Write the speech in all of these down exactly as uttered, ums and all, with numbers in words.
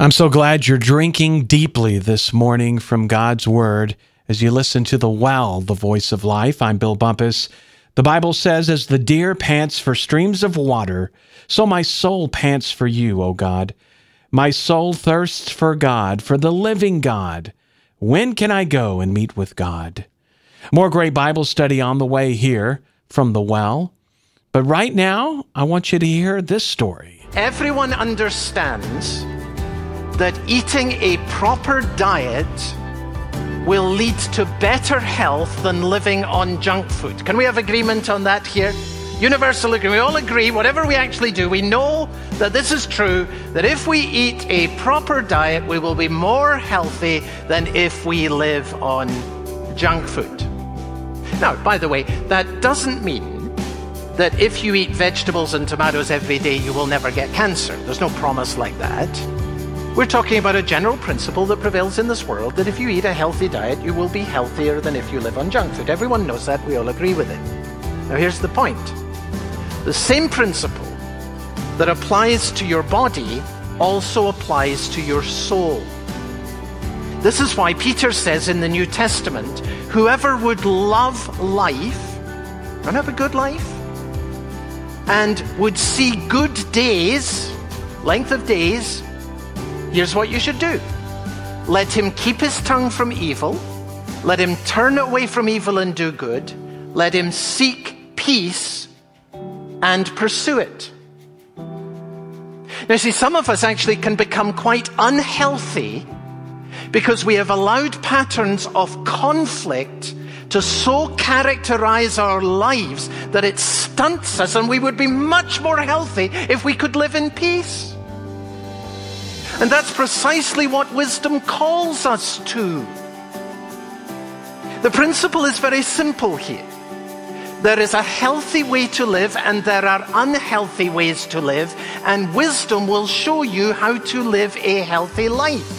I'm so glad you're drinking deeply this morning from God's Word as you listen to The Well, the Voice of Life. I'm Bill Bumpus. The Bible says, as the deer pants for streams of water, so my soul pants for you, O God. My soul thirsts for God, for the living God. When can I go and meet with God? More great Bible study on the way here from The Well. But right now, I want you to hear this story. Everyone understands that eating a proper diet will lead to better health than living on junk food. Can we have agreement on that here? Universal agreement. We all agree, whatever we actually do, we know that this is true, that if we eat a proper diet, we will be more healthy than if we live on junk food. Now, by the way, that doesn't mean that if you eat vegetables and tomatoes every day, you will never get cancer. There's no promise like that. We're talking about a general principle that prevails in this world, that if you eat a healthy diet, you will be healthier than if you live on junk food. Everyone knows that. We all agree with it. Now, here's the point. The same principle that applies to your body also applies to your soul. This is why Peter says in the New Testament, whoever would love life, and have a good life, and would see good days, length of days, here's what you should do. Let him keep his tongue from evil. Let him turn away from evil and do good. Let him seek peace and pursue it. Now, see, some of us actually can become quite unhealthy because we have allowed patterns of conflict to so characterize our lives that it stunts us, and we would be much more healthy if we could live in peace. And that's precisely what wisdom calls us to. The principle is very simple here. There is a healthy way to live and there are unhealthy ways to live, and wisdom will show you how to live a healthy life.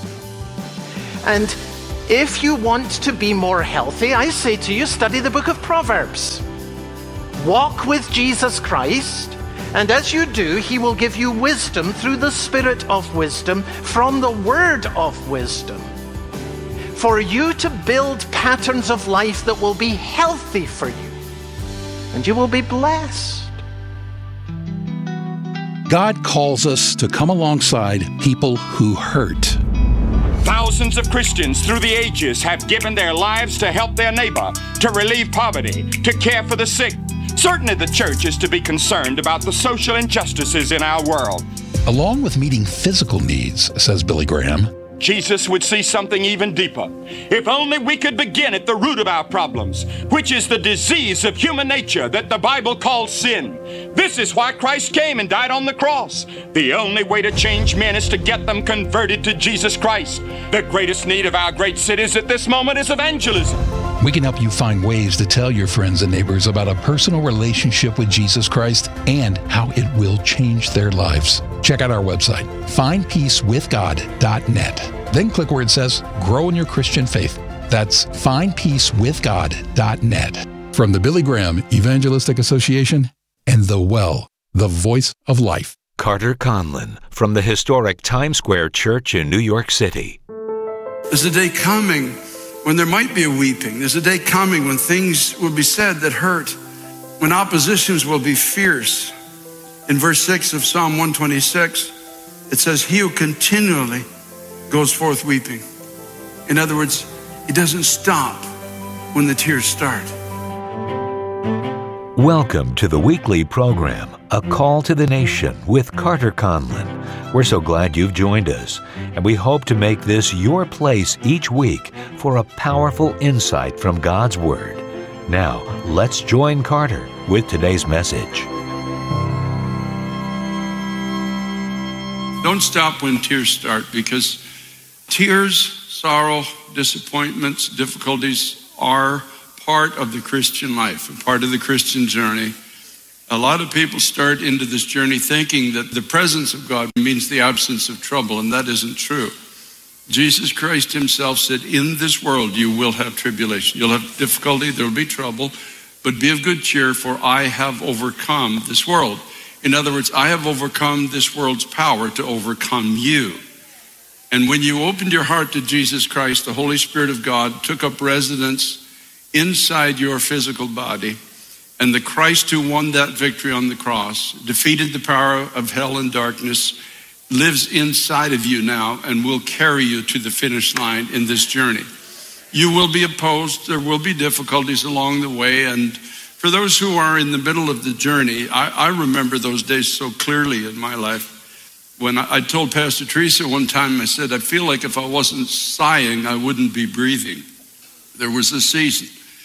And if you want to be more healthy, I say to you, study the book of Proverbs. Walk with Jesus Christ. And as you do, he will give you wisdom through the Spirit of wisdom from the Word of wisdom, for you to build patterns of life that will be healthy for you, and you will be blessed. God calls us to come alongside people who hurt. Thousands of Christians through the ages have given their lives to help their neighbor, to relieve poverty, to care for the sick. Certainly the church is to be concerned about the social injustices in our world. Along with meeting physical needs, says Billy Graham, Jesus would see something even deeper. If only we could begin at the root of our problems, which is the disease of human nature that the Bible calls sin. This is why Christ came and died on the cross. The only way to change men is to get them converted to Jesus Christ. The greatest need of our great cities at this moment is evangelism. We can help you find ways to tell your friends and neighbors about a personal relationship with Jesus Christ and how it will change their lives. Check out our website, find peace with god dot net. Then click where it says, Grow in Your Christian Faith. That's find peace with god dot net. From the Billy Graham Evangelistic Association and The Well, the Voice of Life. Carter Conlon from the historic Times Square Church in New York City. There's a day coming when there might be a weeping. There's a day coming when things will be said that hurt, when oppositions will be fierce. In verse six of Psalm one twenty-six, it says, he who continually goes forth weeping. In other words, he doesn't stop when the tears start. Welcome to the weekly program, A Call to the Nation with Carter Conlon. We're so glad you've joined us, and we hope to make this your place each week for a powerful insight from God's Word. Now, let's join Carter with today's message. Don't stop when tears start, because tears, sorrow, disappointments, difficulties are part of the Christian life, a part of the Christian journey. A lot of people start into this journey thinking that the presence of God means the absence of trouble, and that isn't true. Jesus Christ himself said, in this world you will have tribulation. You'll have difficulty, there will be trouble, but be of good cheer, for I have overcome this world. In other words, I have overcome this world's power to overcome you. And when you opened your heart to Jesus Christ, the Holy Spirit of God took up residence inside your physical body. And the Christ who won that victory on the cross, defeated the power of hell and darkness, lives inside of you now and will carry you to the finish line in this journey. You will be opposed. There will be difficulties along the way. And for those who are in the middle of the journey, I, I remember those days so clearly in my life. When I, I told Pastor Teresa one time, I said, I feel like if I wasn't sighing, I wouldn't be breathing. There was a season,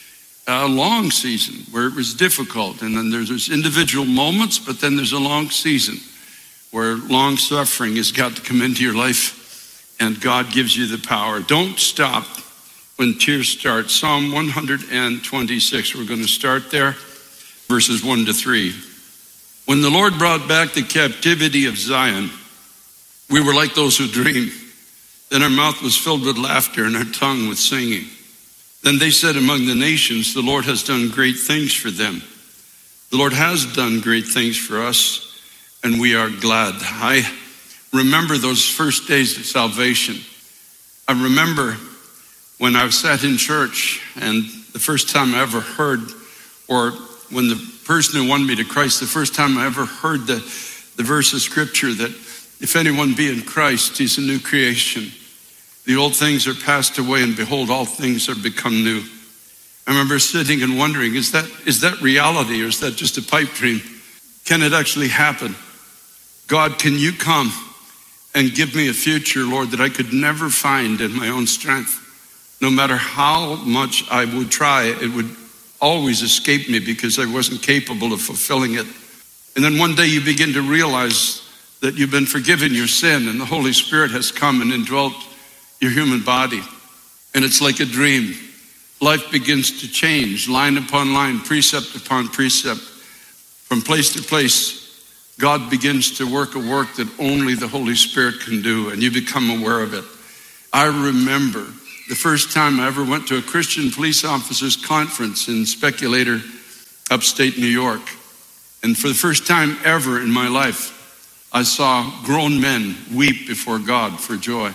a long season where it was difficult. And then there's, there's individual moments, but then there's a long season where long suffering has got to come into your life and God gives you the power. Don't stop when tears start. Psalm one twenty-six, we're going to start there, verses one to three. When the Lord brought back the captivity of Zion, we were like those who dream. Then our mouth was filled with laughter and our tongue with singing. Then they said among the nations, the Lord has done great things for them. The Lord has done great things for us, and we are glad. I remember those first days of salvation. I remember when I sat in church and the first time I ever heard, or when the person who won me to Christ, the first time I ever heard the, the verse of scripture that if anyone be in Christ, he's a new creation. The old things are passed away and behold, all things are become new. I remember sitting and wondering, is that, is that reality or is that just a pipe dream? Can it actually happen? God, can you come and give me a future, Lord, that I could never find in my own strength? No matter how much I would try, it would always escape me because I wasn't capable of fulfilling it. And then one day you begin to realize that you've been forgiven your sin and the Holy Spirit has come and indwelt your human body. And it's like a dream. Life begins to change, line upon line, precept upon precept. From place to place, God begins to work a work that only the Holy Spirit can do, and you become aware of it. I remember the first time I ever went to a Christian police officers conference in Speculator, upstate New York. And for the first time ever in my life, I saw grown men weep before God for joy.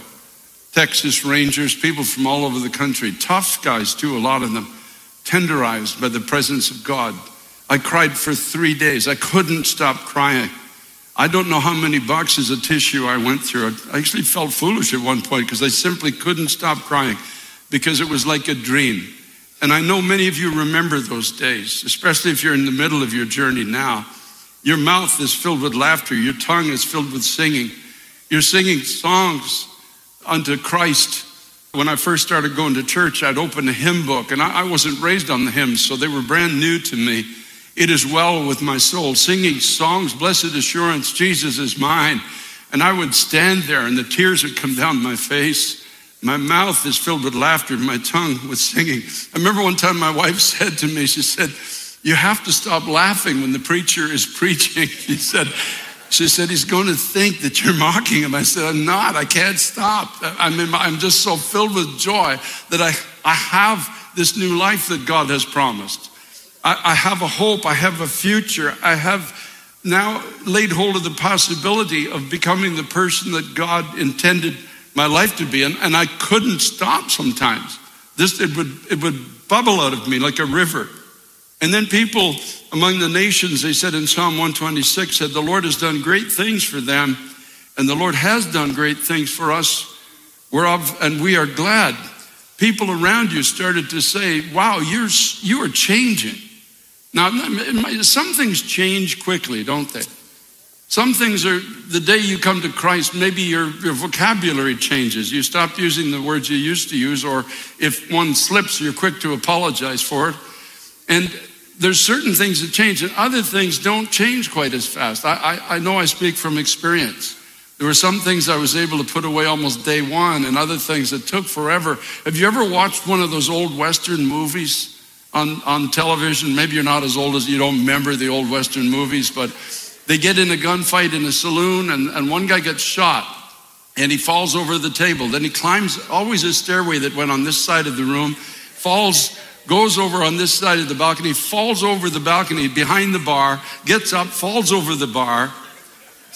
Texas Rangers, people from all over the country, tough guys too, a lot of them, tenderized by the presence of God. I cried for three days. I couldn't stop crying. I don't know how many boxes of tissue I went through. I actually felt foolish at one point because I simply couldn't stop crying because it was like a dream. And I know many of you remember those days, especially if you're in the middle of your journey now. Your mouth is filled with laughter. Your tongue is filled with singing. You're singing songs unto Christ. When I first started going to church, I'd open a hymn book, and I, I wasn't raised on the hymns, so they were brand new to me. It is well with my soul, singing songs, blessed assurance, Jesus is mine. And I would stand there and the tears would come down my face. My mouth is filled with laughter, my tongue with singing. I remember one time my wife said to me, she said, you have to stop laughing when the preacher is preaching. She said, she said, he's going to think that you're mocking him. I said, I'm not, I can't stop. I mean, I'm just so filled with joy that I, I have this new life that God has promised. I, I have a hope, I have a future. I have now laid hold of the possibility of becoming the person that God intended my life to be. And, and I couldn't stop sometimes. This, it would, it would bubble out of me like a river. And then people among the nations, they said in Psalm one twenty-six, said, the Lord has done great things for them, and the Lord has done great things for us, whereof, and we are glad. People around you started to say, wow, you're, you are changing. Now, some things change quickly, don't they? Some things are, the day you come to Christ, maybe your, your vocabulary changes. You stop using the words you used to use, or if one slips, you're quick to apologize for it. And there's certain things that change, and other things don't change quite as fast. I, I, I know I speak from experience. There were some things I was able to put away almost day one, and other things that took forever. Have you ever watched one of those old Western movies on, on television? Maybe you're not as old as you don't remember the old Western movies, but they get in a gunfight in a saloon, and, and one guy gets shot, and he falls over the table. Then he climbs always a stairway that went on this side of the room, falls, goes over on this side of the balcony, falls over the balcony behind the bar, gets up, falls over the bar,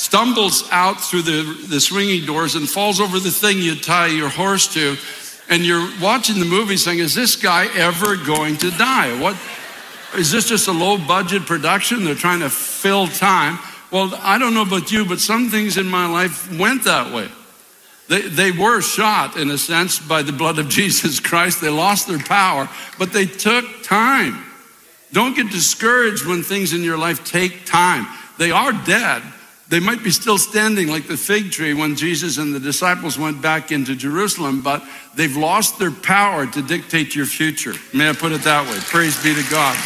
stumbles out through the, the swinging doors and falls over the thing you tie your horse to. And you're watching the movie saying, is this guy ever going to die? What, is this just a low budget production? They're trying to fill time. Well, I don't know about you, but some things in my life went that way. They, they were shot, in a sense, by the blood of Jesus Christ. They lost their power, but they took time. Don't get discouraged when things in your life take time. They are dead. They might be still standing like the fig tree when Jesus and the disciples went back into Jerusalem, but they've lost their power to dictate your future. May I put it that way? Praise be to God.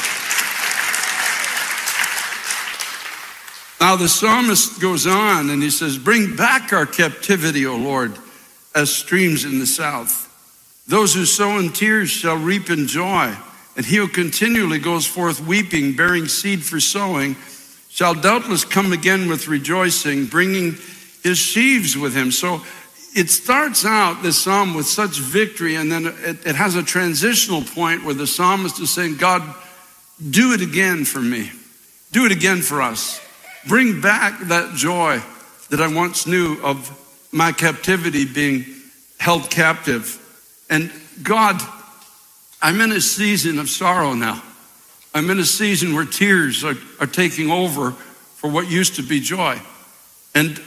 Now the psalmist goes on and he says, bring back our captivity, O Lord, as streams in the south. Those who sow in tears shall reap in joy, and he who continually goes forth weeping, bearing seed for sowing, shall doubtless come again with rejoicing, bringing his sheaves with him. So it starts out, this psalm, with such victory, and then it, it has a transitional point where the psalmist is saying, God, do it again for me. Do it again for us. Bring back that joy that I once knew of my captivity being held captive. And God, I'm in a season of sorrow now. I'm in a season where tears are, are taking over for what used to be joy. And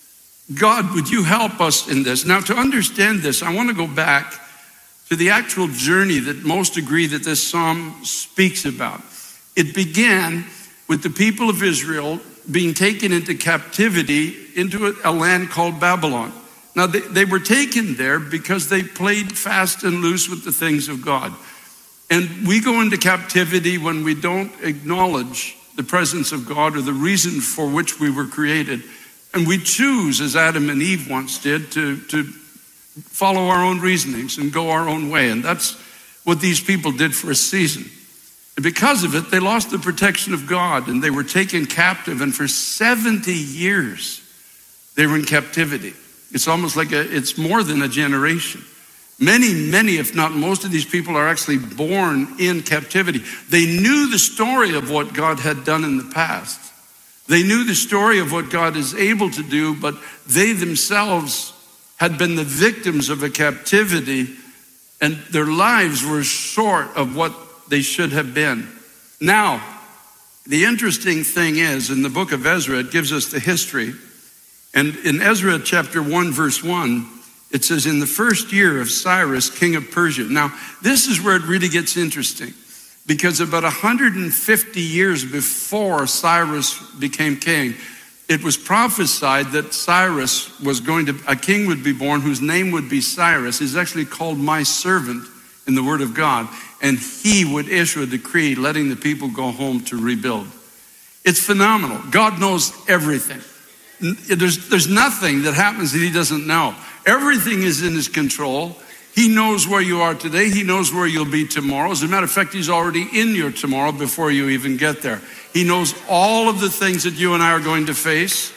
God, would you help us in this? Now, to understand this, I want to go back to the actual journey that most agree that this psalm speaks about. It began with the people of Israel being taken into captivity into a, a land called Babylon. Now, they, they were taken there because they played fast and loose with the things of God. And we go into captivity when we don't acknowledge the presence of God or the reason for which we were created. And we choose, as Adam and Eve once did, to, to follow our own reasonings and go our own way. And that's what these people did for a season. And because of it, they lost the protection of God and they were taken captive. And for seventy years, they were in captivity. It's almost like a, it's more than a generation. Many, many, if not most of these people are actually born in captivity. They knew the story of what God had done in the past. They knew the story of what God is able to do, but they themselves had been the victims of a captivity, and their lives were short of what they should have been. Now, the interesting thing is, in the book of Ezra, it gives us the history. And in Ezra chapter one, verse one, it says, in the first year of Cyrus, king of Persia. Now, this is where it really gets interesting, because about one hundred fifty years before Cyrus became king, it was prophesied that Cyrus was going to, a king would be born whose name would be Cyrus. He's actually called my servant in the word of God, and he would issue a decree letting the people go home to rebuild. It's phenomenal. God knows everything. There's, there's nothing that happens that he doesn't know. Everything is in his control. He knows where you are today. He knows where you'll be tomorrow. As a matter of fact, he's already in your tomorrow before you even get there. He knows all of the things that you and I are going to face.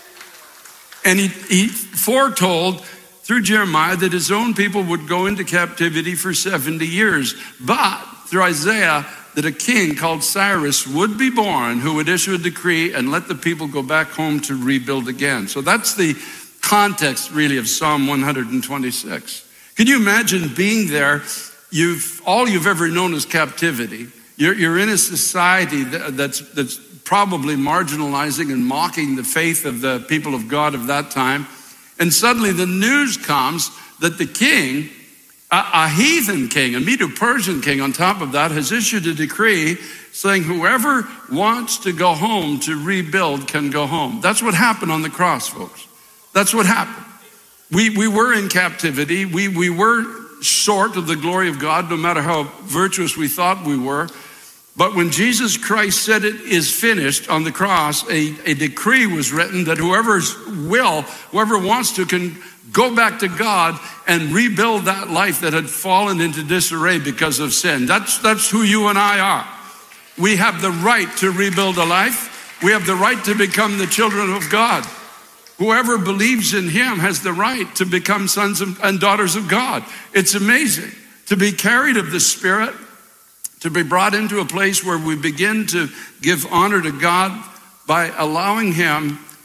And he, he foretold through Jeremiah that his own people would go into captivity for seventy years. But through Isaiah, that a king called Cyrus would be born who would issue a decree and let the people go back home to rebuild again. So that's the context really of Psalm one hundred twenty-six. Can you imagine being there? You've all you've ever known is captivity. You're, you're in a society that, that's that's probably marginalizing and mocking the faith of the people of God of that time. And suddenly the news comes that the king, a, a heathen king, a Medo-Persian king on top of that, has issued a decree saying whoever wants to go home to rebuild can go home. That's what happened on the cross, folks. That's what happened. We we were in captivity. We we were short of the glory of God, no matter how virtuous we thought we were. But when Jesus Christ said it is finished on the cross, a, a decree was written that whoever's will, whoever wants to, can go back to God and rebuild that life that had fallen into disarray because of sin. That's, that's who you and I are. We have the right to rebuild a life. We have the right to become the children of God. Whoever believes in him has the right to become sons and daughters of God. It's amazing to be carried of the Spirit, to be brought into a place where we begin to give honor to God by allowing him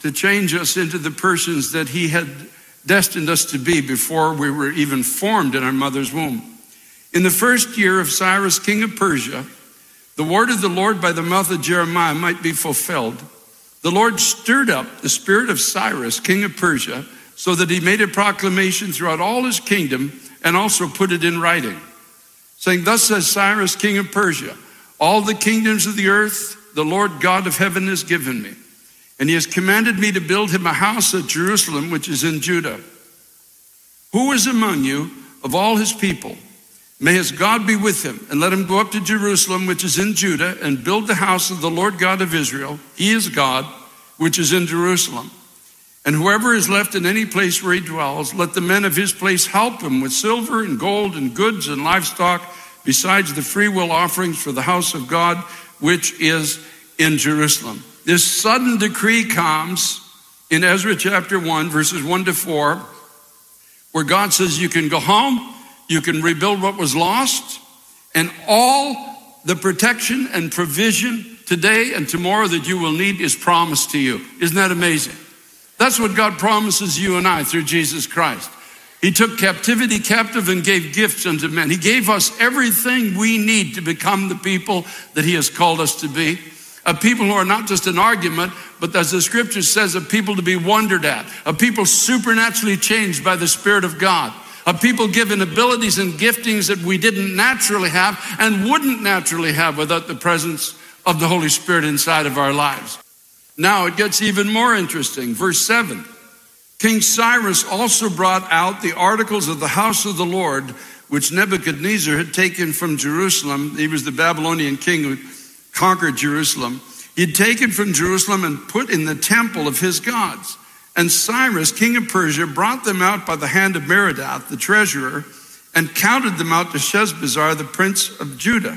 to change us into the persons that he had destined us to be before we were even formed in our mother's womb. In the first year of Cyrus, king of Persia, the word of the Lord by the mouth of Jeremiah might be fulfilled. The Lord stirred up the spirit of Cyrus, king of Persia, so that he made a proclamation throughout all his kingdom and also put it in writing, saying, thus says Cyrus, king of Persia, all the kingdoms of the earth, the Lord God of heaven has given me. And he has commanded me to build him a house at Jerusalem, which is in Judah. Who is among you of all his people? May his God be with him, and let him go up to Jerusalem, which is in Judah, and build the house of the Lord God of Israel. He is God, which is in Jerusalem. And whoever is left in any place where he dwells, let the men of his place help him with silver and gold and goods and livestock, besides the freewill offerings for the house of God, which is in Jerusalem. This sudden decree comes in Ezra chapter one, verses one to four, where God says you can go home, you can rebuild what was lost, and all the protection and provision today and tomorrow that you will need is promised to you. Isn't that amazing? That's what God promises you and I through Jesus Christ. He took captivity captive and gave gifts unto men. He gave us everything we need to become the people that he has called us to be. A people who are not just an argument, but as the scripture says, a people to be wondered at. A people supernaturally changed by the Spirit of God. A people given abilities and giftings that we didn't naturally have and wouldn't naturally have without the presence of the Holy Spirit inside of our lives. Now it gets even more interesting. Verse seven. King Cyrus also brought out the articles of the house of the Lord, which Nebuchadnezzar had taken from Jerusalem. He was the Babylonian king who conquered Jerusalem. He'd taken from Jerusalem and put in the temple of his gods. And Cyrus, king of Persia, brought them out by the hand of Merodach, the treasurer, and counted them out to Sheshbazzar, the prince of Judah.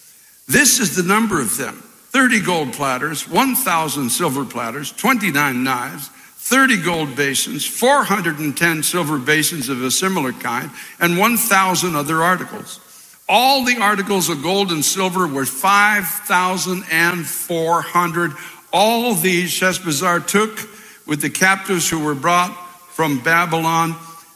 This is the number of them: thirty gold platters, one thousand silver platters, twenty-nine knives, thirty gold basins, four hundred ten silver basins of a similar kind, and one thousand other articles. All the articles of gold and silver were five thousand four hundred. All these Sheshbazzar took with the captives who were brought from Babylon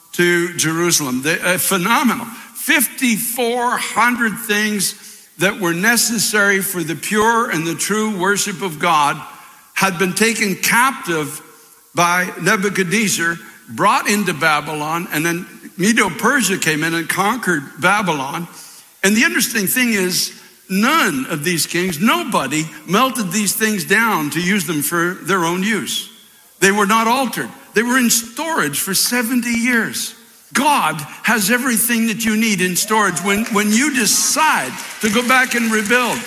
to Jerusalem. They, uh, phenomenal. fifty-four hundred things that were necessary for the pure and the true worship of God had been taken captive by Nebuchadnezzar, brought into Babylon, and then Medo-Persia came in and conquered Babylon. And the interesting thing is, none of these kings, nobody melted these things down to use them for their own use. They were not altered. They were in storage for seventy years. God has everything that you need in storage when, when you decide to go back and rebuild.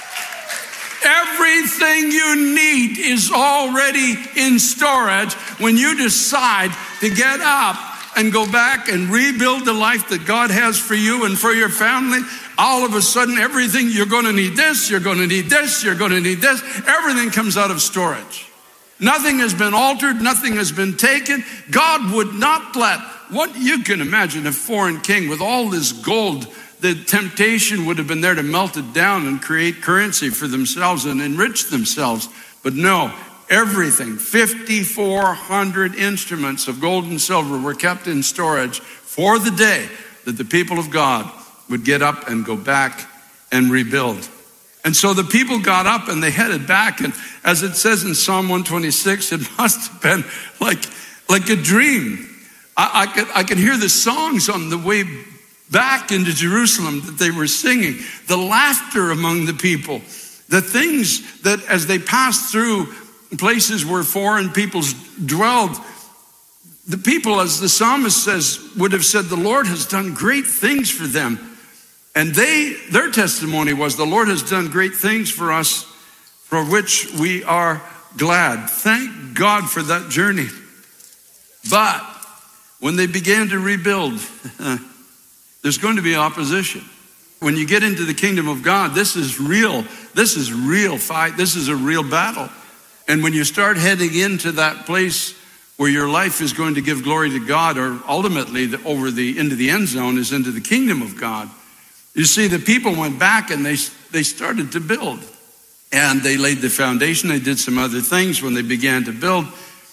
Everything you need is already in storage when you decide to get up and go back and rebuild the life that God has for you and for your family. All of a sudden, everything, you're going to need this, you're going to need this, you're going to need this. Everything comes out of storage. Nothing has been altered, nothing has been taken. God would not let, what you can imagine, a foreign king with all this gold, the temptation would have been there to melt it down and create currency for themselves and enrich themselves. But no, everything, fifty-four hundred instruments of gold and silver were kept in storage for the day that the people of God would get up and go back and rebuild. And so the people got up and they headed back. And as it says in Psalm one twenty-six, it must have been like, like a dream. I, I, could, I could hear the songs on the way back into Jerusalem that they were singing, the laughter among the people, the things that as they passed through places where foreign peoples dwelled, the people, as the psalmist says, would have said, the Lord has done great things for them. And they, their testimony was, the Lord has done great things for us, for which we are glad. Thank God for that journey. But when they began to rebuild, there's going to be opposition. When you get into the kingdom of God, this is real. This is real fight. This is a real battle. And when you start heading into that place where your life is going to give glory to God, or ultimately the, over the into the end zone is into the kingdom of God, you see, the people went back and they they started to build. And they laid the foundation. They did some other things when they began to build.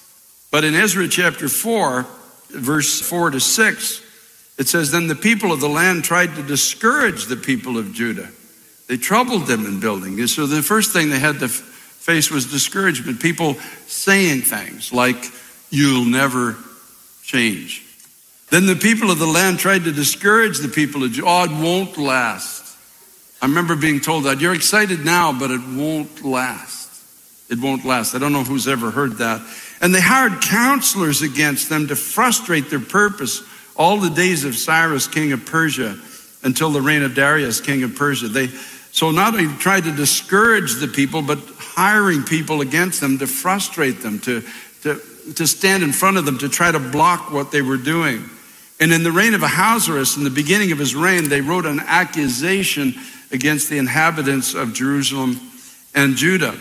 But in Ezra chapter four, verse four to six, it says, then the people of the land tried to discourage the people of Judah. They troubled them in building. And so the first thing they had to f- face was discouragement. People saying things like, you'll never change. Then the people of the land tried to discourage the people of Judah. Oh, it won't last. I remember being told that. You're excited now, but it won't last. It won't last. I don't know who's ever heard that. And they hired counselors against them to frustrate their purpose all the days of Cyrus, king of Persia, until the reign of Darius, king of Persia. They so not only tried to discourage the people, but hiring people against them to frustrate them, to, to, to stand in front of them, to try to block what they were doing. And in the reign of Ahasuerus, in the beginning of his reign, they wrote an accusation against the inhabitants of Jerusalem and Judah.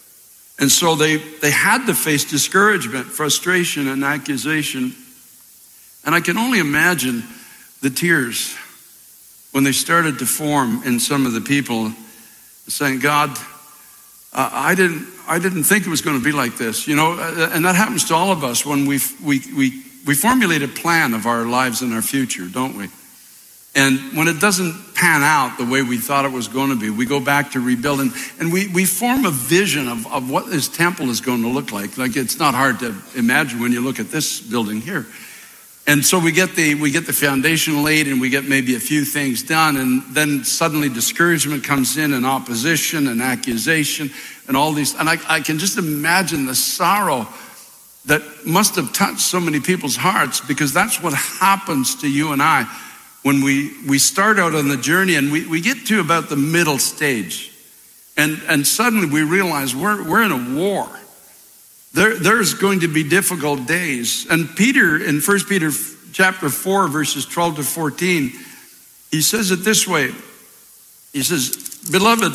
And so they, they had to face discouragement, frustration, and accusation. And I can only imagine the tears when they started to form in some of the people, saying, God, uh, I didn't I didn't think it was going to be like this. You know, and that happens to all of us when we we we we formulate a plan of our lives and our future, don't we? And when it doesn't pan out the way we thought it was going to be, we go back to rebuild, and, and we, we form a vision of, of what this temple is going to look like. Like, it's not hard to imagine when you look at this building here. And so we get the we get the foundation laid, and we get maybe a few things done, and then suddenly discouragement comes in, and opposition and accusation and all these. And I, I can just imagine the sorrow that must have touched so many people's hearts, because that's what happens to you and I when we, we start out on the journey, and we, we get to about the middle stage, and, and suddenly we realize we're we're in a war. There, there's going to be difficult days. And Peter, in First Peter chapter four, verses twelve to fourteen, he says it this way. He says, beloved,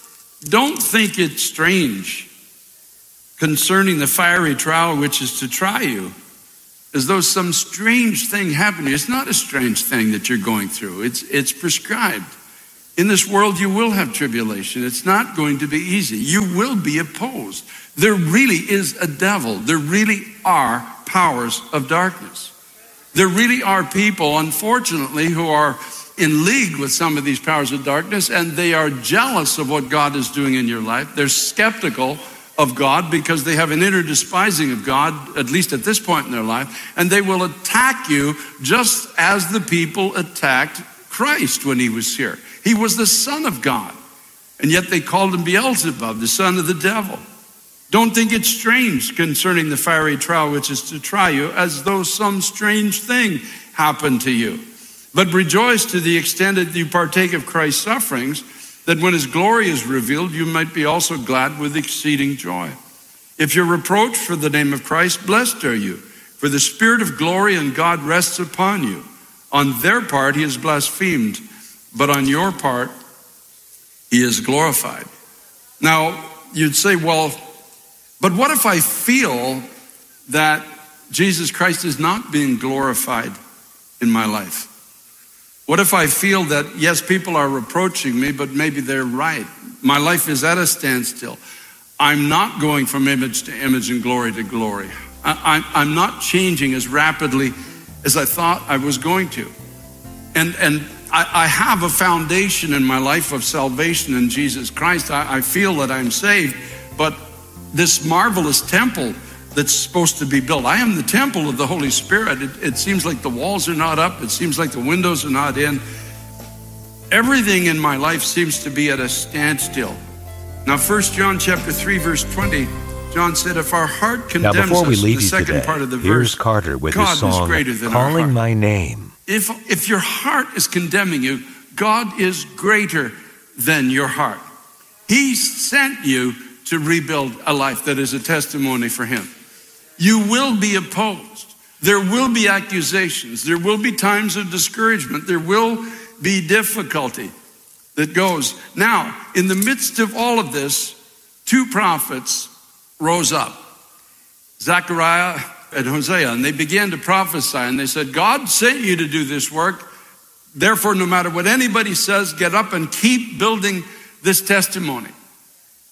don't think it strange concerning the fiery trial which is to try you, as though some strange thing happened to you. It's not a strange thing that you're going through. It's, it's prescribed. In this world, you will have tribulation. It's not going to be easy. You will be opposed. There really is a devil. There really are powers of darkness. There really are people, unfortunately, who are in league with some of these powers of darkness, and they are jealous of what God is doing in your life. They're skeptical of God because they have an inner despising of God, at least at this point in their life, and they will attack you just as the people attacked Christ when he was here. He was the Son of God, and yet they called him Beelzebub, the son of the devil. Don't think it's strange concerning the fiery trial which is to try you, as though some strange thing happened to you. But rejoice to the extent that you partake of Christ's sufferings, that when his glory is revealed, you might be also glad with exceeding joy. If you're reproached for the name of Christ, blessed are you, for the Spirit of glory and God rests upon you. On their part, he is blasphemed, but on your part, he is glorified. Now, you'd say, well, but what if I feel that Jesus Christ is not being glorified in my life? What if I feel that, yes, people are reproaching me, but maybe they're right? My life is at a standstill. I'm not going from image to image and glory to glory. I, I, I'm not changing as rapidly as I thought I was going to. And, and I, I have a foundation in my life of salvation in Jesus Christ. I, I feel that I'm saved, but this marvelous temple that's supposed to be built. I am the temple of the Holy Spirit. It, it seems like the walls are not up. It seems like the windows are not in. Everything in my life seems to be at a standstill. Now, First John chapter three, verse twenty, John said, if our heart condemns now, before we us, leave the you second today, part of the here's verse, Carter with God his song, is greater than Calling our heart. My Name. If, if your heart is condemning you, God is greater than your heart. He sent you to rebuild a life that is a testimony for him. You will be opposed. There will be accusations. There will be times of discouragement. There will be difficulty that goes. Now, in the midst of all of this, two prophets rose up, Zechariah and Hosea, and they began to prophesy, and they said, God sent you to do this work. Therefore, no matter what anybody says, get up and keep building this testimony.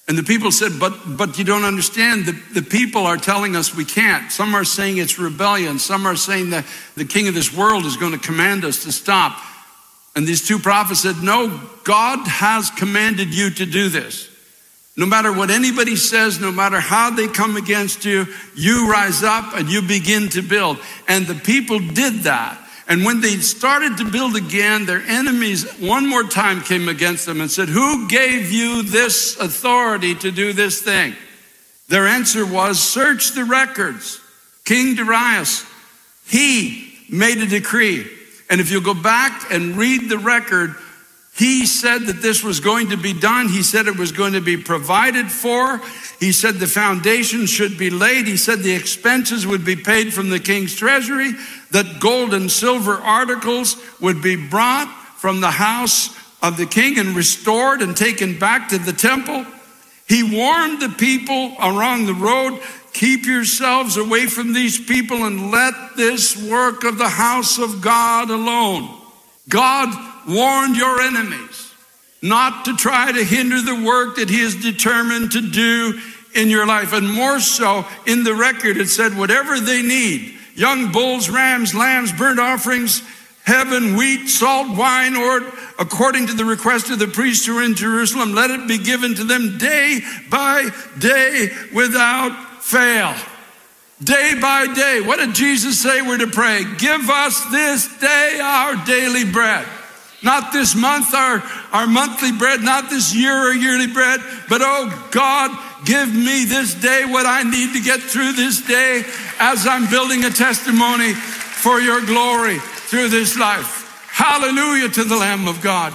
And the people said, but but you don't understand. The, the people are telling us we can't. Some are saying it's rebellion. Some are saying that the king of this world is going to command us to stop. And these two prophets said, no, God has commanded you to do this. No matter what anybody says, no matter how they come against you, you rise up and you begin to build. And the people did that. And when they started to build again, their enemies one more time came against them and said, who gave you this authority to do this thing? Their answer was, search the records. King Darius, he made a decree. And if you go back and read the record, he said that this was going to be done. He said it was going to be provided for. He said the foundation should be laid. He said the expenses would be paid from the king's treasury, that gold and silver articles would be brought from the house of the king and restored and taken back to the temple. He warned the people along the road, keep yourselves away from these people and let this work of the house of God alone. God warned your enemies not to try to hinder the work that he is determined to do in your life. And more so, in the record, it said, whatever they need, young bulls, rams, lambs, burnt offerings, heaven, wheat, salt, wine, or according to the request of the priests who are in Jerusalem, let it be given to them day by day without fail. Day by day. What did Jesus say we're to pray? Give us this day our daily bread. Not this month, our, our monthly bread, not this year or yearly bread, but oh God, give me this day what I need to get through this day as I'm building a testimony for your glory through this life. Hallelujah to the Lamb of God.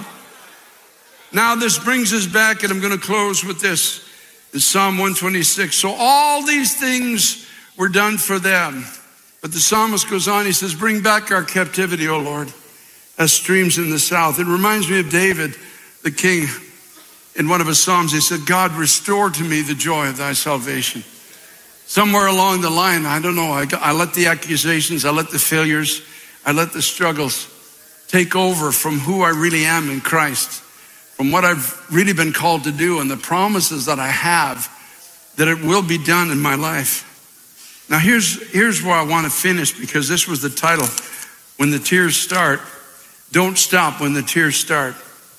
Now this brings us back, and I'm going to close with this. It's Psalm one twenty-six. So all these things were done for them. But the psalmist goes on, he says, bring back our captivity, O Lord, as streams in the south. It reminds me of David, the king. In one of his psalms, he said, God, restore to me the joy of thy salvation. Somewhere along the line, I don't know, I, I let the accusations, I let the failures, I let the struggles take over from who I really am in Christ, from what I've really been called to do and the promises that I have, that it will be done in my life. Now here's, here's where I want to finish, because this was the title, When the Tears Start. Don't stop when the tears start.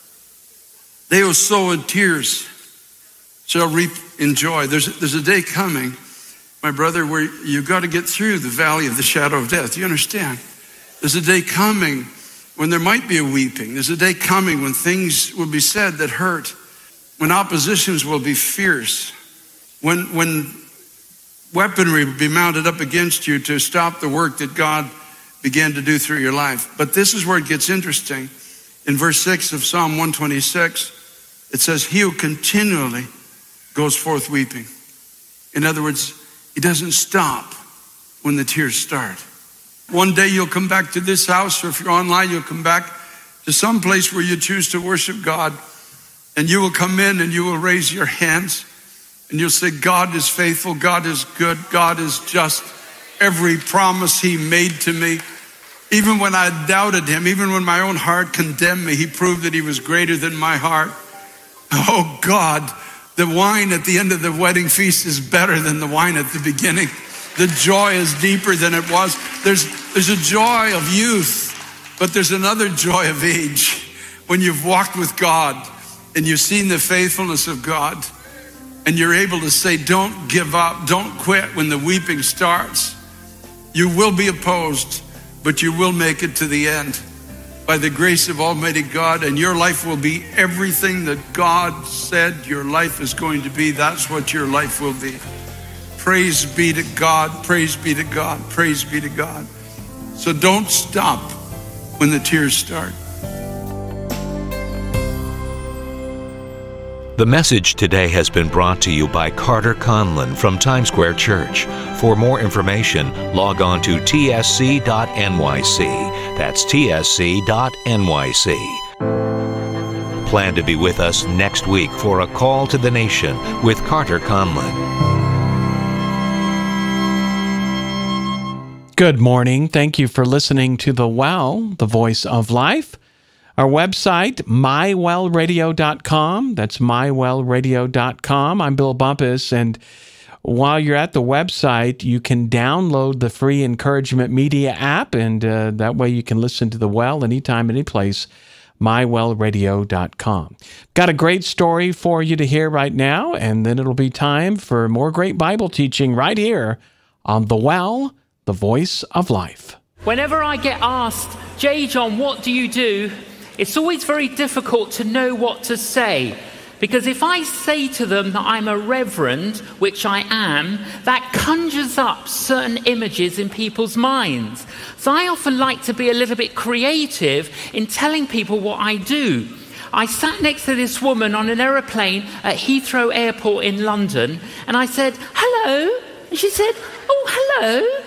They who sow in tears shall reap in joy. There's, there's a day coming, my brother, where you've got to get through the valley of the shadow of death. You understand? There's a day coming when there might be a weeping. There's a day coming when things will be said that hurt, when oppositions will be fierce, when, when weaponry will be mounted up against you to stop the work that God began to do through your life. But this is where it gets interesting. In verse six of Psalm one twenty-six, it says, he who continually goes forth weeping. In other words, he doesn't stop when the tears start. One day you'll come back to this house, or if you're online, you'll come back to some place where you choose to worship God, and you will come in and you will raise your hands and you'll say, God is faithful, God is good, God is just. Every promise he made to me, even when I doubted him, even when my own heart condemned me, he proved that he was greater than my heart. Oh God, the wine at the end of the wedding feast is better than the wine at the beginning. The joy is deeper than it was. There's, there's a joy of youth, but there's another joy of age. When you've walked with God and you've seen the faithfulness of God, and you're able to say, don't give up, don't quit when the weeping starts. You will be opposed, but you will make it to the end by the grace of Almighty God, and your life will be everything that God said your life is going to be. That's what your life will be. Praise be to God, praise be to God, praise be to God. So don't stop when the tears start. The message today has been brought to you by Carter Conlon from Times Square Church. For more information, log on to T S C dot N Y C. That's T S C dot N Y C. Plan to be with us next week for A Call to the Nation with Carter Conlon. Good morning. Thank you for listening to The Well, the Voice of Life. Our website, my well radio dot com. That's my well radio dot com. I'm Bill Bumpus, and while you're at the website, you can download the free Encouragement Media app, and uh, that way you can listen to The Well anytime, anyplace, my well radio dot com. Got a great story for you to hear right now, and then it'll be time for more great Bible teaching right here on The Well, the Voice of Life. Whenever I get asked, J. John, what do you do? It's always very difficult to know what to say. Because if I say to them that I'm a reverend, which I am, that conjures up certain images in people's minds. So I often like to be a little bit creative in telling people what I do. I sat next to this woman on an aeroplane at Heathrow Airport in London, and I said, hello. And she said, oh, hello.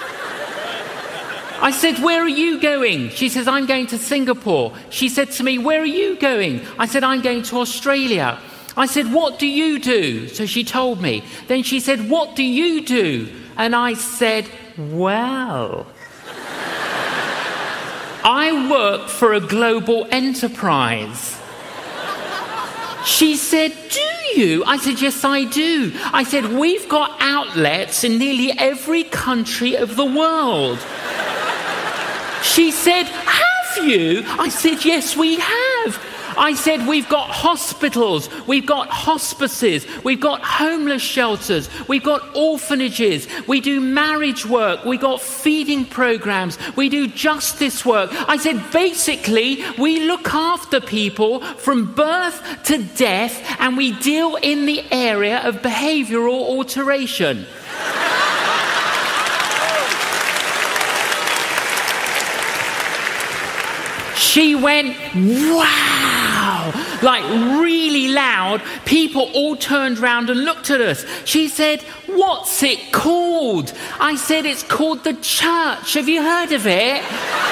I said, where are you going? She says, I'm going to Singapore. She said to me, where are you going? I said, I'm going to Australia. I said, what do you do? So she told me. Then she said, what do you do? And I said, well, I work for a global enterprise. She said, do you? I said, yes, I do. I said, we've got outlets in nearly every country of the world. She said, have you? I said, yes, we have. I said, we've got hospitals, we've got hospices, we've got homeless shelters, we've got orphanages, we do marriage work, we've got feeding programs, we do justice work. I said, basically, we look after people from birth to death, and we deal in the area of behavioral alteration. She went, wow, like really loud. People all turned round and looked at us. She said, what's it called? I said, it's called the church. Have you heard of it?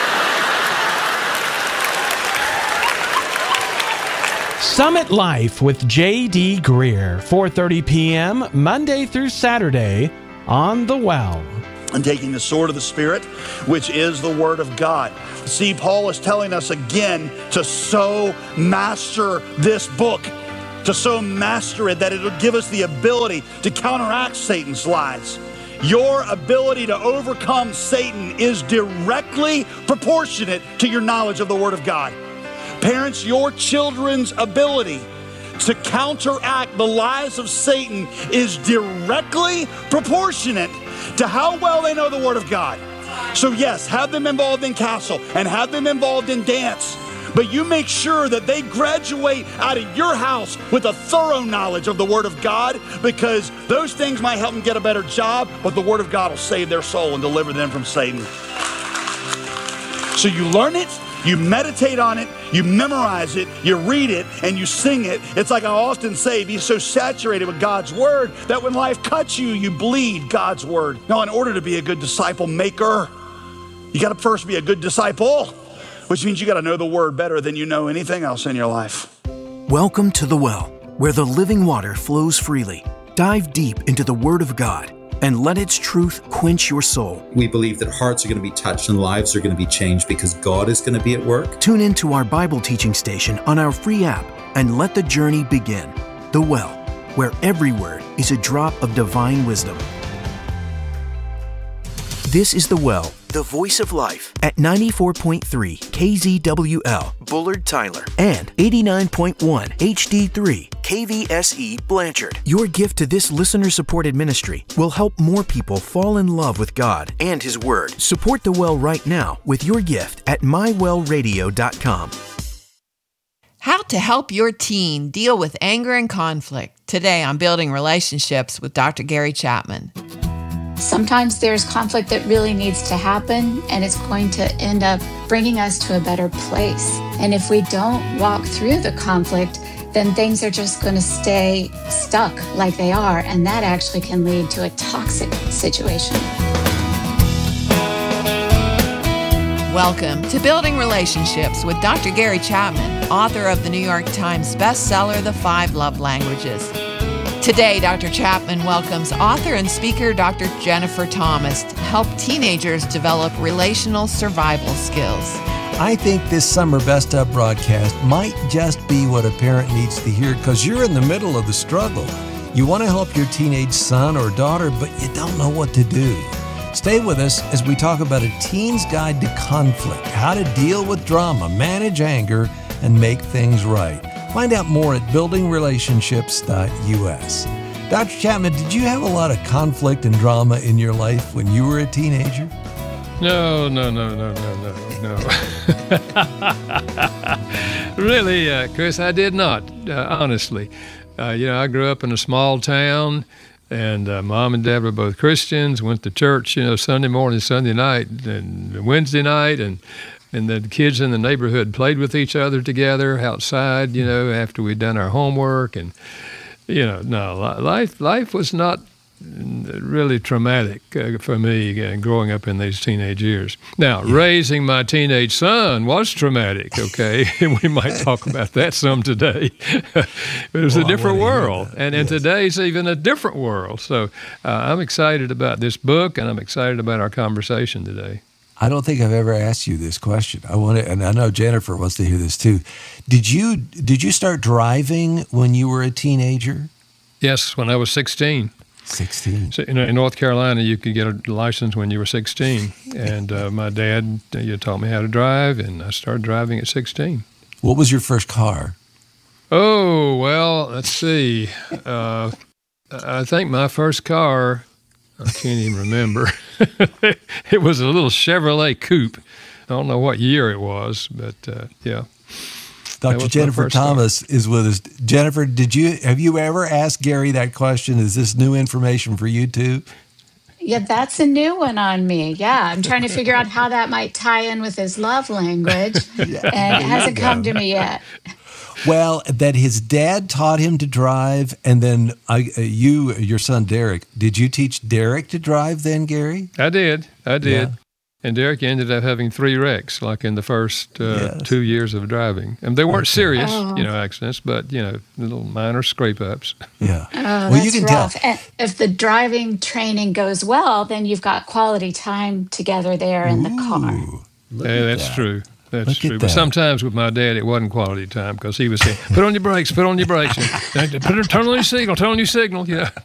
Summit Life with J D Greer, four thirty p.m., Monday through Saturday on The Well. And taking the sword of the Spirit, which is the Word of God. See, Paul is telling us again to so master this book, to so master it that it'll give us the ability to counteract Satan's lies. Your ability to overcome Satan is directly proportionate to your knowledge of the Word of God. Parents, your children's ability to counteract the lies of Satan is directly proportionate to how well they know the Word of God. So yes, have them involved in castle and have them involved in dance, but you make sure that they graduate out of your house with a thorough knowledge of the Word of God, because those things might help them get a better job, but the Word of God will save their soul and deliver them from Satan. So you learn it, you meditate on it, you memorize it, you read it, and you sing it. It's like I often say, be so saturated with God's Word that when life cuts you, you bleed God's Word. Now, in order to be a good disciple maker, you got to first be a good disciple, which means you got to know the Word better than you know anything else in your life. Welcome to The Well, where the living water flows freely. Dive deep into the Word of God and let its truth quench your soul. We believe that hearts are going to be touched and lives are going to be changed because God is going to be at work. Tune into our Bible teaching station on our free app and let the journey begin. The Well, where every word is a drop of divine wisdom. This is The Well, the voice of life, at ninety-four point three K Z W L, Bullard, Tyler, and eighty-nine point one H D three K V S E, Blanchard. Your gift to this listener-supported ministry will help more people fall in love with God and His Word. Support The Well right now with your gift at my well radio dot com. How to help your teen deal with anger and conflict. Today on Building Relationships with Doctor Gary Chapman. Sometimes there's conflict that really needs to happen, and it's going to end up bringing us to a better place. And if we don't walk through the conflict, then things are just going to stay stuck like they are, and that actually can lead to a toxic situation. Welcome to Building Relationships with Doctor Gary Chapman, author of the New York Times bestseller, The Five Love Languages. Today, Doctor Chapman welcomes author and speaker Doctor Jennifer Thomas to help teenagers develop relational survival skills. I think this summer Best Of broadcast might just be what a parent needs to hear because you're in the middle of the struggle. You want to help your teenage son or daughter, but you don't know what to do. Stay with us as we talk about a teen's guide to conflict, how to deal with drama, manage anger, and make things right. Find out more at building relationships dot U S. Doctor Chapman, did you have a lot of conflict and drama in your life when you were a teenager? No, no, no, no, no, no, no. Really, uh, Chris, I did not, uh, honestly. Uh, you know, I grew up in a small town, and uh, Mom and Dad were both Christians, went to church, you know, Sunday morning, Sunday night, and Wednesday night, and and the kids in the neighborhood played with each other together outside, you know, after we'd done our homework. And, you know, no, life life was not really traumatic uh, for me uh, growing up in these teenage years. Now, yeah. raising my teenage son was traumatic, okay? We might talk about that some today. It was well, a different world, and, and yes. today's even a different world. So uh, I'm excited about this book, and I'm excited about our conversation today. I don't think I've ever asked you this question. I want to, and I know Jennifer wants to hear this too. Did you did you start driving when you were a teenager? Yes, when I was sixteen. sixteen. So, you know, in North Carolina, you could get a license when you were sixteen, and uh, my dad uh, you taught me how to drive, and I started driving at sixteen. What was your first car? Oh well, let's see. Uh, I think my first car. I can't even remember. It was a little Chevrolet coupe. I don't know what year it was, but uh, yeah. Doctor Jennifer Thomas is with us. Jennifer, did you have you ever asked Gary that question? Is this new information for you too? Yeah, that's a new one on me. Yeah, I'm trying to figure out how that might tie in with his love language, yeah, and it hasn't come to me yet. Well, that his dad taught him to drive, and then I, uh, you, your son Derek, did you teach Derek to drive then, Gary? I did. I did. Yeah. And Derek ended up having three wrecks, like in the first uh, yes. two years of driving. And they weren't Okay. serious, Oh. you know, accidents, but, you know, little minor scrape-ups. Yeah. Oh, well, that's you can rough. tell. And if the driving training goes well, then you've got quality time together there in the car. Yeah, that's that. true. That's Look at true. But that. sometimes with my dad, it wasn't quality time because he was saying, put on your brakes, put on your brakes. And, put it, turn on your signal, turn on your signal, you know.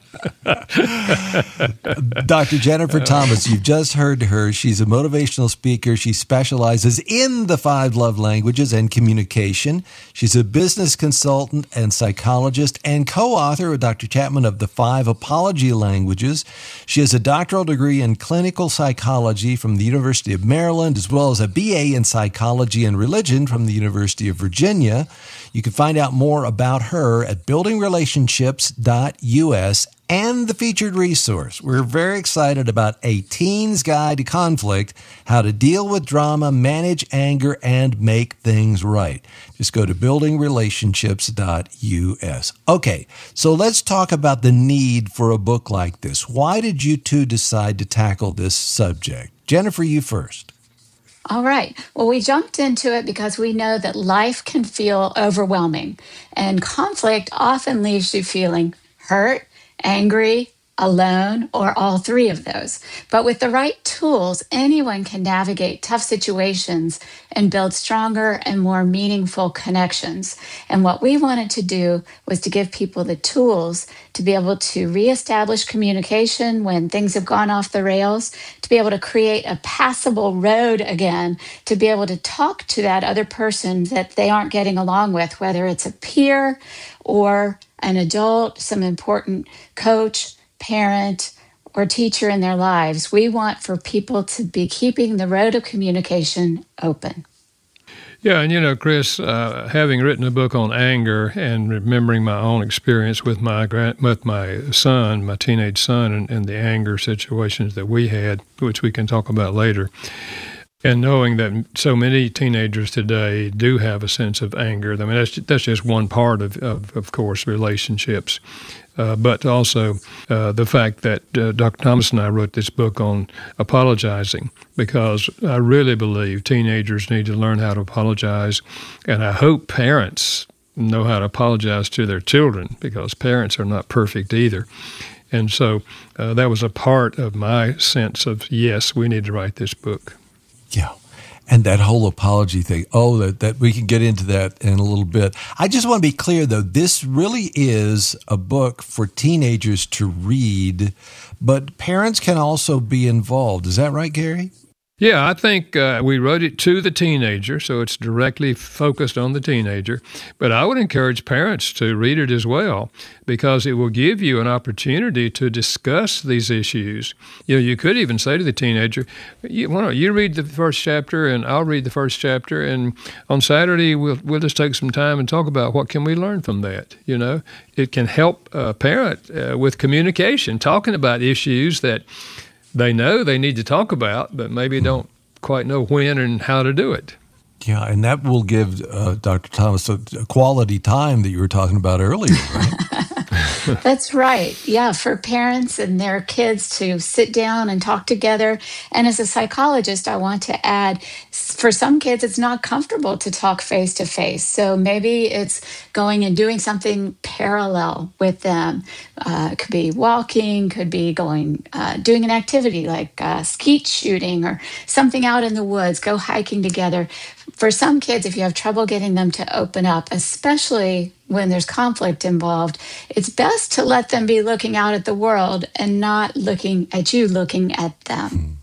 Doctor Jennifer Thomas, you've just heard her. She's a motivational speaker. She specializes in the five love languages and communication. She's a business consultant and psychologist and co-author with Doctor Chapman of the Five Apology Languages. She has a doctoral degree in clinical psychology from the University of Maryland, as well as a B A in psychology and religion from the University of Virginia. You can find out more about her at building relationships dot U S and the featured resource. We're very excited about A Teen's Guide to Conflict, how to deal with drama, manage anger, and make things right. Just go to building relationships dot U S. Okay, so let's talk about the need for a book like this. Why did you two decide to tackle this subject? Jennifer, you first. All right. Well, we jumped into it because we know that life can feel overwhelming, and conflict often leaves you feeling hurt, angry, alone, or all three of those. But with the right tools, anyone can navigate tough situations and build stronger and more meaningful connections. And what we wanted to do was to give people the tools to be able to reestablish communication when things have gone off the rails, to be able to create a passable road again, to be able to talk to that other person that they aren't getting along with, whether it's a peer or an adult, some important coach, parent, or teacher in their lives. We want for people to be keeping the road of communication open. Yeah, and you know, Chris, uh, having written a book on anger and remembering my own experience with my grand, with my son, my teenage son, and, and the anger situations that we had, which we can talk about later, and knowing that so many teenagers today do have a sense of anger. I mean, that's that's just one part of, of, of course, relationships. Uh, but also uh, the fact that uh, Doctor Thomas and I wrote this book on apologizing, because I really believe teenagers need to learn how to apologize, and I hope parents know how to apologize to their children, because parents are not perfect either. And so uh, that was a part of my sense of, yes, we need to write this book. Yeah. And that whole apology thing, oh, that, that we can get into that in a little bit. I just want to be clear, though, this really is a book for teenagers to read, but parents can also be involved. Is that right, Gary? Yeah, I think uh, we wrote it to the teenager, so it's directly focused on the teenager. But I would encourage parents to read it as well, because it will give you an opportunity to discuss these issues. You know, you could even say to the teenager, you, why don't you read the first chapter and I'll read the first chapter, and on Saturday we'll we'll just take some time and talk about what can we learn from that. You know, it can help a parent uh, with communication, talking about issues that they know they need to talk about, but maybe don't quite know when and how to do it. Yeah, and that will give uh, Doctor Thomas a, a quality time that you were talking about earlier, right? That's right. Yeah, for parents and their kids to sit down and talk together. And as a psychologist, I want to add, for some kids, it's not comfortable to talk face to face. So maybe it's going and doing something parallel with them. Uh, it could be walking, could be going, uh, doing an activity like uh, skeet shooting or something out in the woods, go hiking together. For some kids, if you have trouble getting them to open up, especially when there's conflict involved, it's best to let them be looking out at the world and not looking at you looking at them.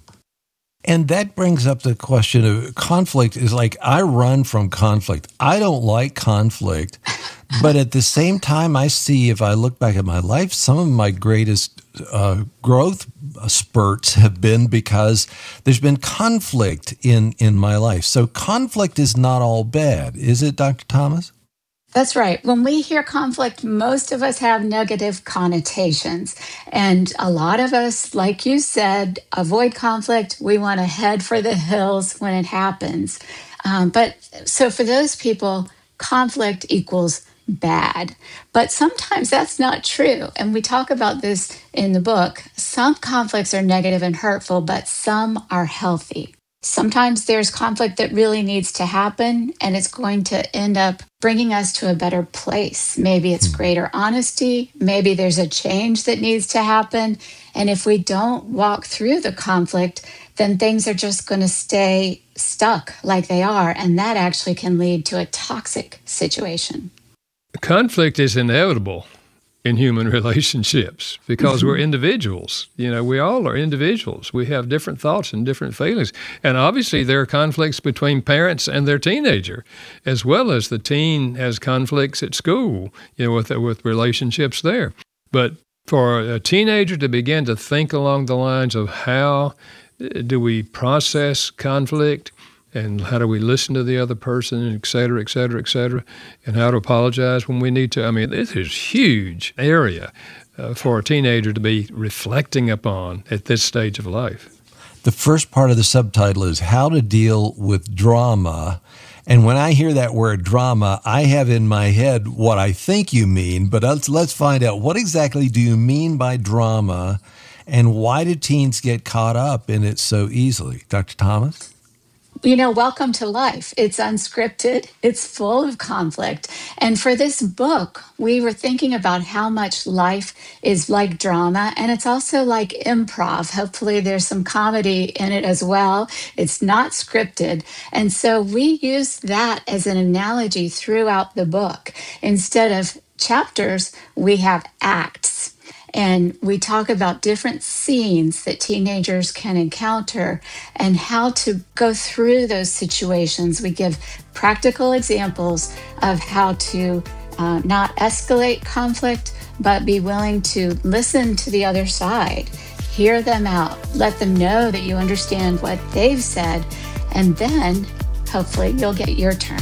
And that brings up the question of conflict is like, I run from conflict. I don't like conflict. But at the same time, I see, if I look back at my life, some of my greatest uh, growth spurts have been because there's been conflict in, in my life. So conflict is not all bad. Is it, Doctor Thomas? That's right. When we hear conflict, most of us have negative connotations. And a lot of us, like you said, avoid conflict. We want to head for the hills when it happens. Um, but so for those people, conflict equals bad. But sometimes that's not true. And we talk about this in the book. Some conflicts are negative and hurtful, but some are healthy. Sometimes there's conflict that really needs to happen, and it's going to end up bringing us to a better place. Maybe it's greater honesty. Maybe there's a change that needs to happen. And if we don't walk through the conflict, then things are just going to stay stuck like they are. And that actually can lead to a toxic situation. Conflict is inevitable in human relationships because we're individuals. You know, we all are individuals. We have different thoughts and different feelings. And obviously there are conflicts between parents and their teenager, as well as the teen has conflicts at school, you know, with, with relationships there. But for a teenager to begin to think along the lines of how do we process conflict, and how do we listen to the other person, et cetera, et cetera, et cetera, and how to apologize when we need to. I mean, this is a huge area uh, for a teenager to be reflecting upon at this stage of life. The first part of the subtitle is How to Deal with Drama. And when I hear that word drama, I have in my head what I think you mean, but let's, let's find out, what exactly do you mean by drama, and why do teens get caught up in it so easily? Doctor Thomas? You know, welcome to life. It's unscripted. It's full of conflict. And for this book, we were thinking about how much life is like drama, and it's also like improv. Hopefully there's some comedy in it as well. It's not scripted. And so we use that as an analogy throughout the book. Instead of chapters, we have acts. And we talk about different scenes that teenagers can encounter and how to go through those situations. We give practical examples of how to uh, not escalate conflict, but be willing to listen to the other side, hear them out, let them know that you understand what they've said, and then hopefully you'll get your turn.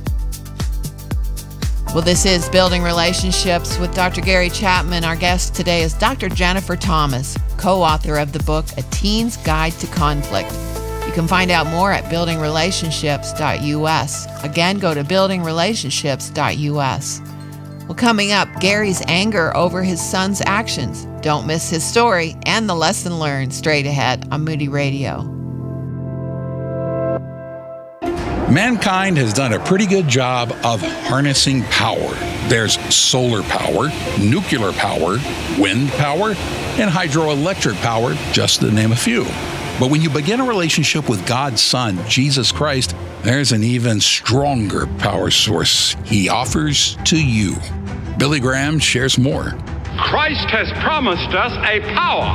Well, this is Building Relationships with Doctor Gary Chapman. Our guest today is Doctor Jennifer Thomas, co-author of the book, A Teen's Guide to Conflict. You can find out more at building relationships dot U S. Again, go to building relationships dot U S. Well, coming up, Gary's anger over his son's actions. Don't miss his story and the lesson learned straight ahead on Moody Radio. Mankind has done a pretty good job of harnessing power. There's solar power, nuclear power, wind power, and hydroelectric power, just to name a few. But when you begin a relationship with God's Son, Jesus Christ, there's an even stronger power source He offers to you. Billy Graham shares more. Christ has promised us a power.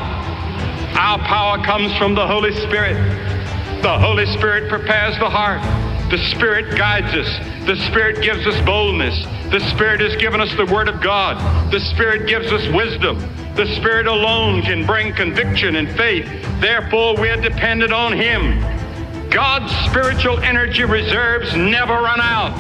Our power comes from the Holy Spirit. The Holy Spirit prepares the heart. The Spirit guides us. The Spirit gives us boldness. The Spirit has given us the Word of God. The Spirit gives us wisdom. The Spirit alone can bring conviction and faith. Therefore, we're dependent on Him. God's spiritual energy reserves never run out.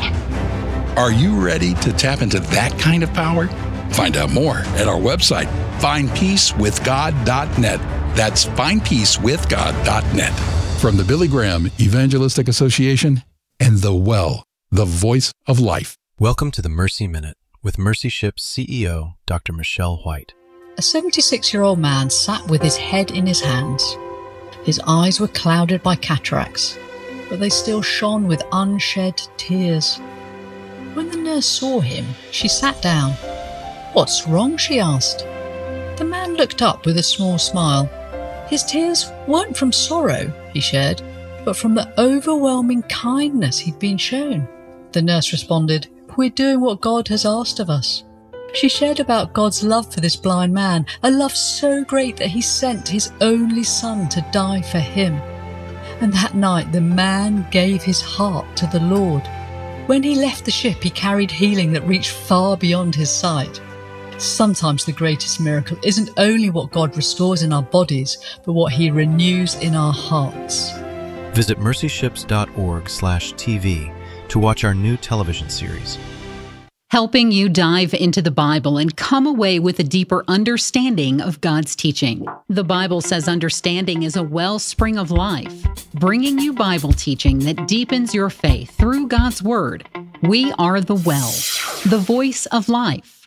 Are you ready to tap into that kind of power? Find out more at our website, find peace with god dot net. That's find peace with god dot net. From the Billy Graham Evangelistic Association and The Well, the voice of life. Welcome to the Mercy Minute with Mercy Ship's C E O, Doctor Michelle White. A seventy-six-year-old man sat with his head in his hands. His eyes were clouded by cataracts, but they still shone with unshed tears. When the nurse saw him, she sat down. "What's wrong?" she asked. The man looked up with a small smile. His tears weren't from sorrow, he shared, but from the overwhelming kindness he'd been shown. The nurse responded, "We're doing what God has asked of us." She shared about God's love for this blind man, a love so great that He sent His only Son to die for him. And that night the man gave his heart to the Lord. When he left the ship, he carried healing that reached far beyond his sight. Sometimes the greatest miracle isn't only what God restores in our bodies, but what He renews in our hearts. Visit mercy ships dot org slash T V to watch our new television series. Helping you dive into the Bible and come away with a deeper understanding of God's teaching. The Bible says understanding is a wellspring of life, bringing you Bible teaching that deepens your faith through God's Word. We are The Well, the voice of life.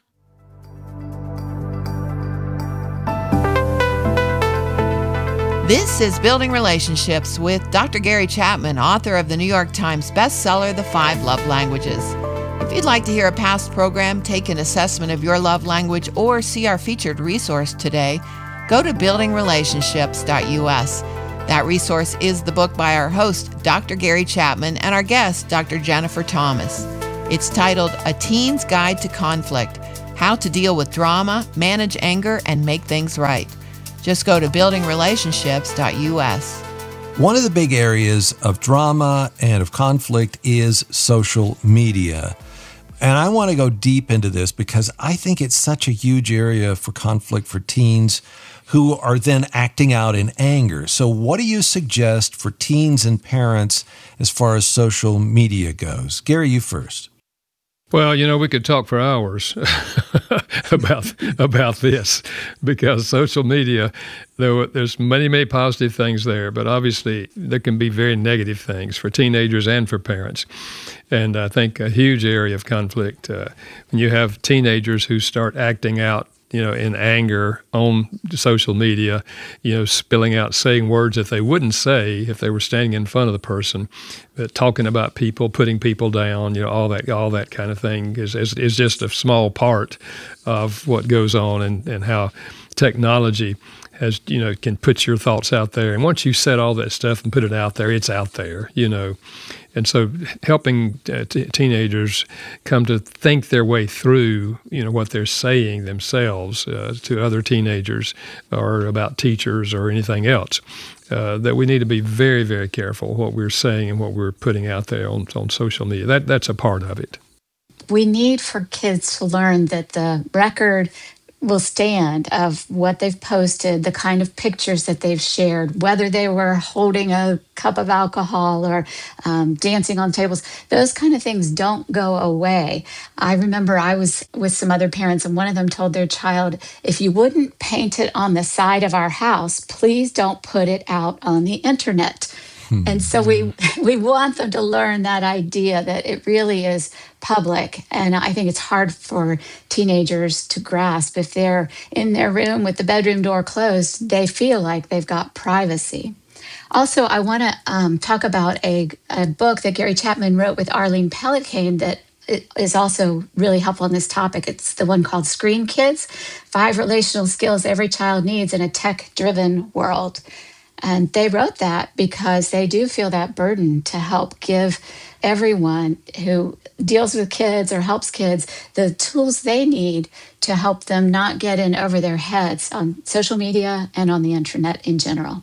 This is Building Relationships with Doctor Gary Chapman, author of the New York Times bestseller, The Five Love Languages. If you'd like to hear a past program, take an assessment of your love language, or see our featured resource today, go to building relationships dot U S. That resource is the book by our host, Doctor Gary Chapman, and our guest, Doctor Jennifer Thomas. It's titled A Teen's Guide to Conflict: How to Deal with Drama, Manage Anger, and Make Things Right. Just go to building relationships dot U S. One of the big areas of drama and of conflict is social media. And I want to go deep into this because I think it's such a huge area for conflict for teens who are then acting out in anger. So what do you suggest for teens and parents as far as social media goes? Gary, you first. Well, you know, we could talk for hours about about this, because social media, there, there's many, many positive things there, but obviously there can be very negative things for teenagers and for parents. And I think a huge area of conflict, uh, when you have teenagers who start acting out, you know, in anger on social media, you know, spilling out, saying words that they wouldn't say if they were standing in front of the person, but talking about people, putting people down, you know, all that, all that kind of thing is is, is just a small part of what goes on, and, and how technology has, you know, can put your thoughts out there. And once you set all that stuff and put it out there, it's out there, you know. And so helping uh, t- teenagers come to think their way through, you know, what they're saying themselves uh, to other teenagers, or about teachers or anything else, uh, that we need to be very, very careful what we're saying and what we're putting out there on, on social media. That That's a part of it. We need for kids to learn that the record will stand of what they've posted, the kind of pictures that they've shared, whether they were holding a cup of alcohol or um, dancing on tables. Those kind of things don't go away. I remember I was with some other parents, and one of them told their child, if you wouldn't paint it on the side of our house, please don't put it out on the internet. And so we we want them to learn that idea that it really is public. And I think it's hard for teenagers to grasp. If they're in their room with the bedroom door closed, they feel like they've got privacy. Also, I want to um, talk about a, a book that Gary Chapman wrote with Arlene Pellicane that is also really helpful on this topic. It's the one called Screen Kids, Five Relational Skills Every Child Needs in a Tech-Driven World. And they wrote that because they do feel that burden to help give everyone who deals with kids or helps kids the tools they need to help them not get in over their heads on social media and on the internet in general.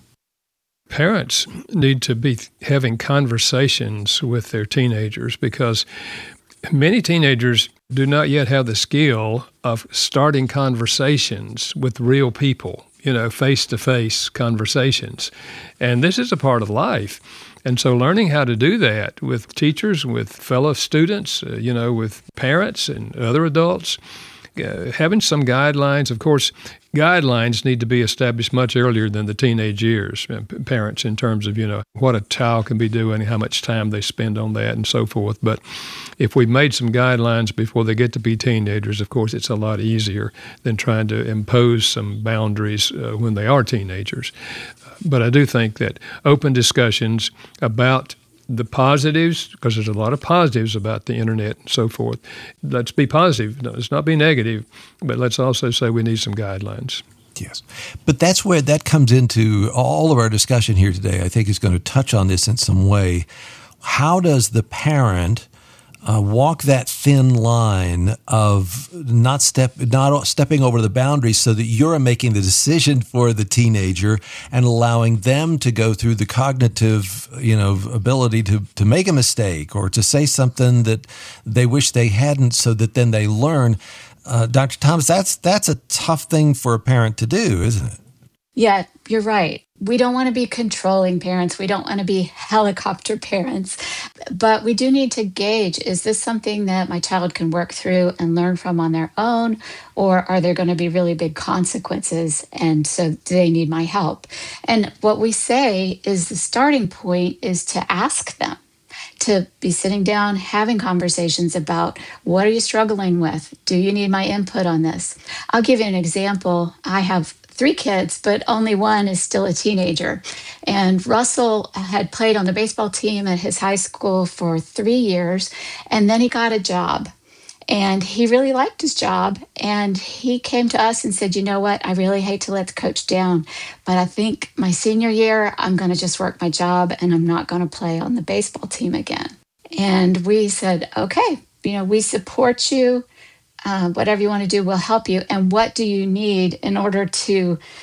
Parents need to be having conversations with their teenagers because many teenagers do not yet have the skill of starting conversations with real people, you know, face-to-face conversations. And this is a part of life. And so learning how to do that with teachers, with fellow students, uh, you know, with parents and other adults, uh, having some guidelines. Of course, guidelines need to be established much earlier than the teenage years, uh, parents, in terms of, you know, what a child can be doing, how much time they spend on that and so forth. But if we made some guidelines before they get to be teenagers, of course, it's a lot easier than trying to impose some boundaries uh, when they are teenagers. But I do think that open discussions about the positives, because there's a lot of positives about the internet and so forth. Let's be positive. No, let's not be negative, but let's also say we need some guidelines. Yes. But that's where that comes into all of our discussion here today. I think is going to touch on this in some way. How does the parent Uh, walk that thin line of not step not stepping over the boundaries so that you're making the decision for the teenager and allowing them to go through the cognitive, you know, ability to, to make a mistake or to say something that they wish they hadn't so that then they learn. Uh, Doctor Thomas, that's that's a tough thing for a parent to do, isn't it? Yeah, you're right. We don't want to be controlling parents. We don't want to be helicopter parents. But we do need to gauge, is this something that my child can work through and learn from on their own? Or are there going to be really big consequences? And so do they need my help? And what we say is the starting point is to ask them, to be sitting down, having conversations about what are you struggling with? Do you need my input on this? I'll give you an example. I have three kids, but only one is still a teenager. And Russell had played on the baseball team at his high school for three years, and then he got a job. And he really liked his job. And he came to us and said, you know what, I really hate to let the coach down, but I think my senior year, I'm going to just work my job and I'm not going to play on the baseball team again. And we said, okay, you know, we support you. Uh, whatever you want to do, we'll help you. And what do you need in order to